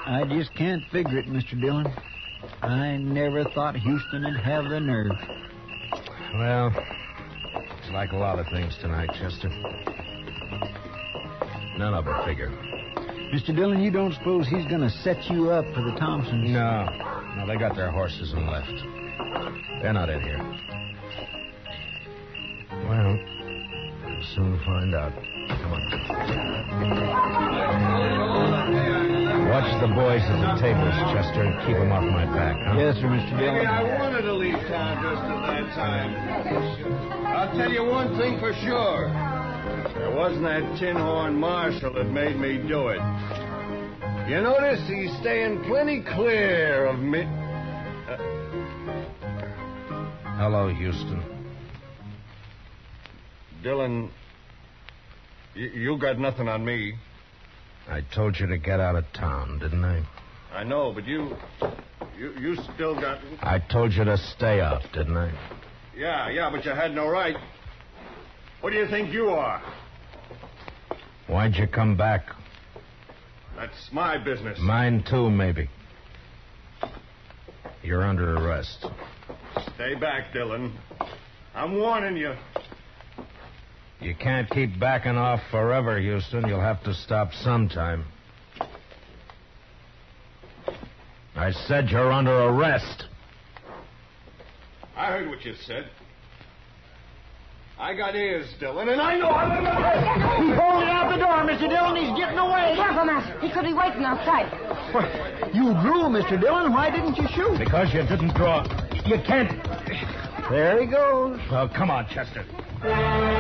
I just can't figure it, Mr. Dillon. I never thought Houston'd have the nerve. Well, it's like a lot of things tonight, Chester. None of them figure. Mr. Dillon, you don't suppose he's going to set you up for the Thompsons? No, they got their horses and left. They're not in here. Well, we'll soon find out. Come on. Watch the boys at the tables, Chester, and keep them off my back, huh? Yes, sir, Mr. Dillon. Maybe I wanted to leave town just at that time. I'll tell you one thing for sure. It wasn't that tin horn marshal that made me do it. You notice he's staying plenty clear of me. Hello, Houston. Dillon, you got nothing on me. I told you to get out of town, didn't I? I know, but you still got... I told you to stay out, didn't I? Yeah, but you had no right. What do you think you are? Why'd you come back? That's my business. Mine too, maybe. You're under arrest. Stay back, Dillon. I'm warning you. You can't keep backing off forever, Houston. You'll have to stop sometime. I said you're under arrest. I heard what you said. I got ears, Dillon, and I know... He's holding out the door, Mr. Dillon. He's getting away. Careful, Master. He could be waiting outside. Well, you drew, Mr. Dillon. Why didn't you shoot? Because you didn't draw. You can't... There he goes. Well, come on, Chester.